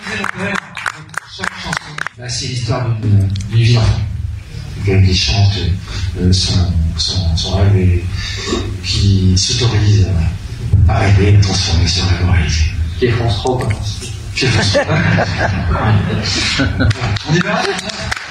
Chaque chanson, bah, c'est l'histoire d'une vie d'enfant. Quelqu'un qui chante son rêve et qui s'autorise à rêver et transformer ce rêve en réalité. Qui est France Trop, quoi. On y va.